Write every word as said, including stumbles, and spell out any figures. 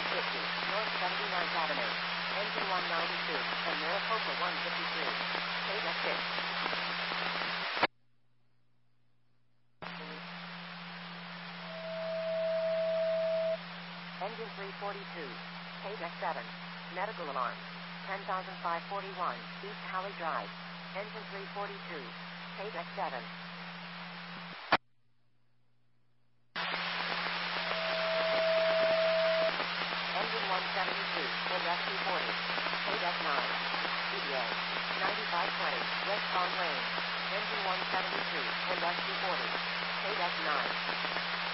fifty, North seventy-ninth Avenue. Engine one ninety-two, and Maricopa one fifty-three. Page X six. Engine three forty-two. Page X seven. Medical alarm. ten thousand five hundred forty-one, East Halley Drive. Engine three forty-two. Page X seven. Engine one seventy-two, Page X two forty. Page X nine. C D A. ninety-five twenty, West Palm Lane. Engine one seventy-two, Page X two forty. Page X nine.